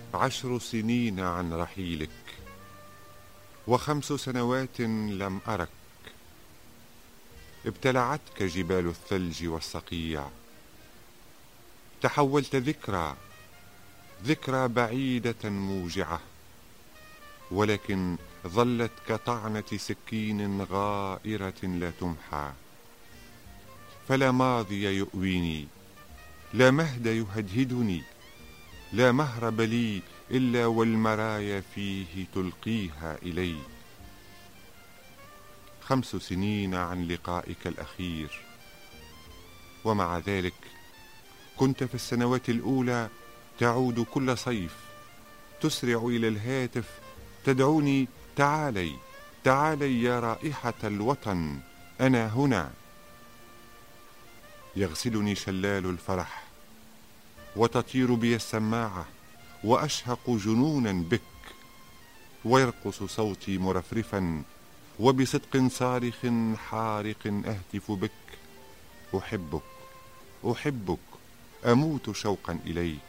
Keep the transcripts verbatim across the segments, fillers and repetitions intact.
عشر سنين عن رحيلك، وخمس سنوات لم أرك. ابتلعتك جبال الثلج والصقيع، تحولت ذكرى، ذكرى بعيدة موجعة، ولكن ظلت كطعنة سكين غائرة لا تمحى. فلا ماضي يؤويني، لا مهد يهدهدني، لا مهرب لي إلا والمرايا فيه تلقيها إلي. خمس سنين عن لقائك الأخير، ومع ذلك كنت في السنوات الأولى تعود كل صيف، تسرع إلى الهاتف تدعوني: تعالي تعالي يا رائحة الوطن، أنا هنا. يغسلني شلال الفرح، وتطير بي السماعة، وأشهق جنونا بك، ويرقص صوتي مرفرفا، وبصدق صارخ حارق أهتف بك: أحبك أحبك، أموت شوقا إليك.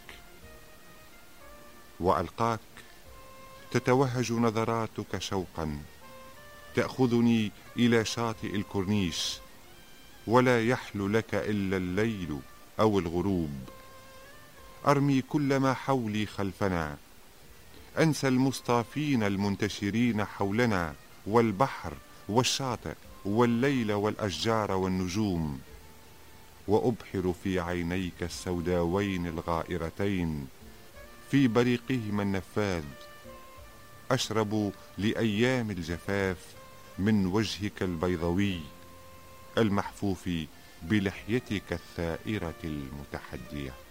وألقاك تتوهج نظراتك شوقا، تأخذني إلى شاطئ الكورنيش، ولا يحلو لك إلا الليل أو الغروب. أرمي كل ما حولي خلفنا، أنسى المصطافين المنتشرين حولنا، والبحر والشاطئ والليل والأشجار والنجوم، وأبحر في عينيك السوداوين الغائرتين، في بريقهما النفاذ، أشرب لأيام الجفاف من وجهك البيضوي المحفوف بلحيتك الثائرة المتحدية.